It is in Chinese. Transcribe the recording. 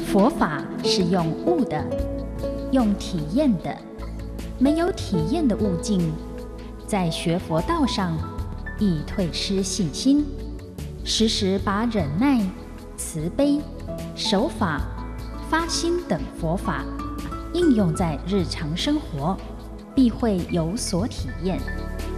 佛法是用悟的，用体验的。没有体验的悟境，在学佛道上易退失信心。时时把忍耐、慈悲、守法、发心等佛法应用在日常生活，必会有所体验。